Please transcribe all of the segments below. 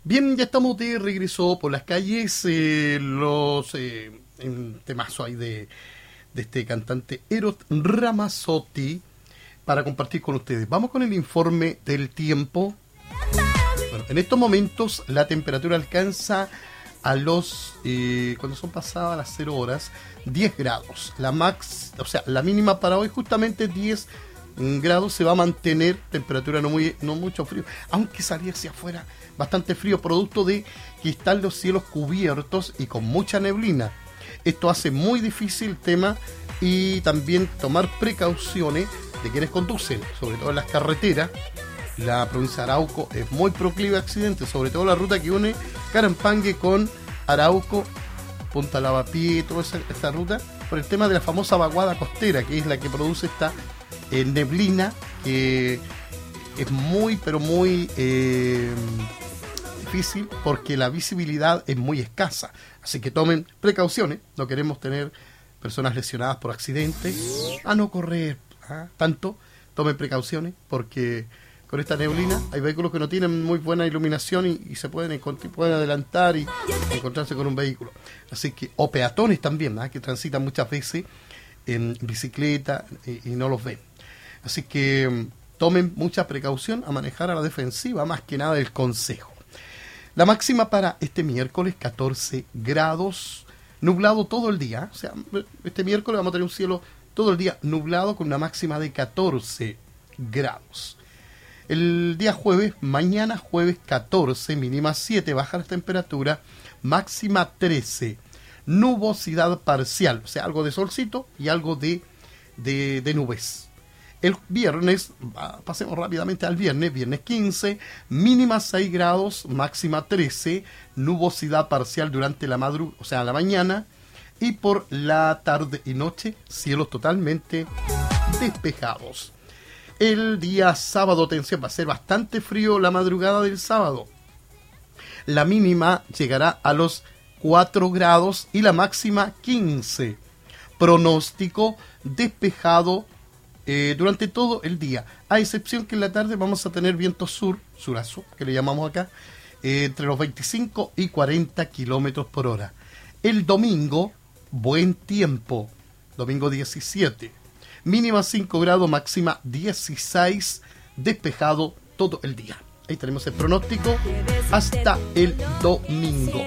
Bien, ya estamos de regreso por las calles. En temazo hay de este cantante Eros Ramazzotti para compartir con ustedes. Vamos con el informe del tiempo. Bueno, en estos momentos la temperatura alcanza a los, cuando son pasadas las 0 horas, 10 grados. La mínima para hoy justamente 10 grados. Se va a mantener temperatura no mucho frío, aunque salir hacia afuera bastante frío, producto de que están los cielos cubiertos y con mucha neblina. Esto hace muy difícil el tema y también tomar precauciones de quienes conducen, sobre todo en las carreteras. La provincia de Arauco es muy proclive a accidentes, sobre todo la ruta que une Carampangue con Arauco, Punta Lavapié, toda esa ruta, por el tema de la famosa vaguada costera, que es la que produce esta neblina, que es muy, pero muy difícil porque la visibilidad es muy escasa. Así que tomen precauciones, no queremos tener personas lesionadas por accidentes, a no correr tanto, tomen precauciones porque con esta neblina hay vehículos que no tienen muy buena iluminación y se pueden adelantar y encontrarse con un vehículo. Así que, o peatones también, que transitan muchas veces en bicicleta y no los ven. Así que tomen mucha precaución a manejar a la defensiva, más que nada el consejo. La máxima para este miércoles, 14 grados, nublado todo el día. O sea, este miércoles vamos a tener un cielo todo el día nublado con una máxima de 14 grados. El día jueves, mañana jueves 14, mínima 7, baja la temperatura, máxima 13. Nubosidad parcial, o sea, algo de solcito y algo de nubes. El viernes, pasemos rápidamente al viernes 15, mínima 6 grados, máxima 13, nubosidad parcial durante la madrugada, o sea, la mañana, y por la tarde y noche, cielos totalmente despejados. El día sábado, atención, va a ser bastante frío la madrugada del sábado. La mínima llegará a los 4 grados y la máxima 15. Pronóstico despejado durante todo el día, a excepción que en la tarde vamos a tener viento surazo, que le llamamos acá, entre los 25 y 40 kilómetros por hora. El domingo, buen tiempo, domingo 17, mínima 5 grados, máxima 16, despejado todo el día. Ahí tenemos el pronóstico hasta el domingo.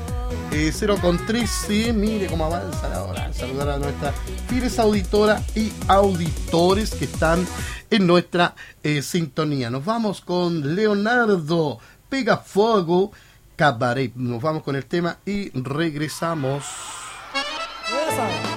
0:13, mire cómo avanza la hora. Saludar a nuestras fieles auditoras y auditores que están en nuestra sintonía. Nos vamos con Leonardo Pegafuego Cabaret. Nos vamos con el tema y regresamos.